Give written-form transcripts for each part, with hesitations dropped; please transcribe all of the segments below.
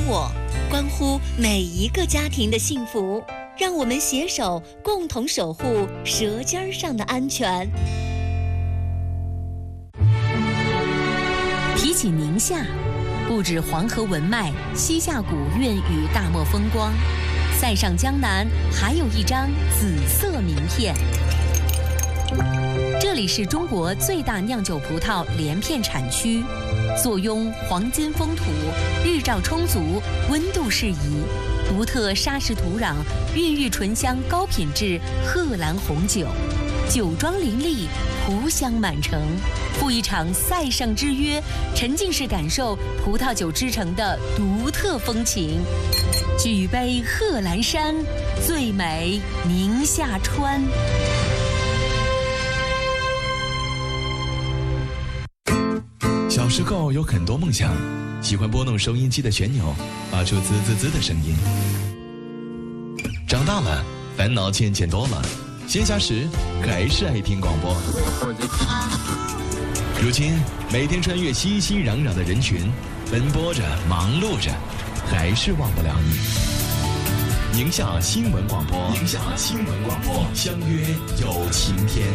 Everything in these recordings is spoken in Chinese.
我，关乎每一个家庭的幸福。让我们携手共同守护舌尖上的安全。提起宁夏，不止黄河文脉、西夏古韵与大漠风光，塞上江南还有一张紫色名片。这里是中国最大酿酒葡萄连片产区，坐拥黄金风土，日照充足，温度适宜，独特砂石土壤孕育醇香高品质贺兰红酒，酒庄林立，葡香满城。赴一场塞上之约，沉浸式感受葡萄酒之城的独特风情。举杯贺兰山，最美宁夏川。 小时候有很多梦想，喜欢拨弄收音机的旋钮，发出滋滋滋的声音。长大了，烦恼渐渐多了，闲暇时还是爱听广播。如今，每天穿越熙熙攘攘的人群，奔波着，忙碌着，还是忘不了你。宁夏新闻广播，宁夏新闻广播，相约有晴天。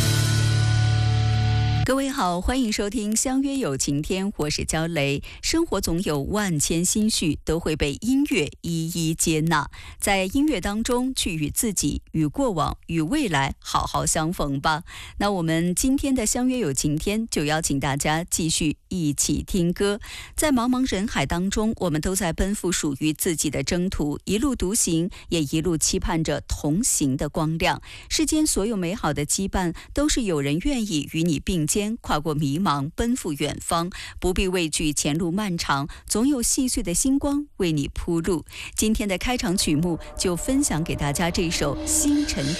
各位好，欢迎收听相约有晴天，我是焦雷。生活总有万千心绪，都会被音乐一一接纳。在音乐当中，去与自己、与过往、与未来好好相逢吧。那我们今天的相约有晴天，就邀请大家继续一起听歌。在茫茫人海当中，我们都在奔赴属于自己的征途，一路独行，也一路期盼着同行的光亮。世间所有美好的羁绊，都是有人愿意与你并肩，跨过迷茫，奔赴远方。不必畏惧前路漫长，总有细碎的星光为你铺路。今天的开场曲目就分享给大家这首星辰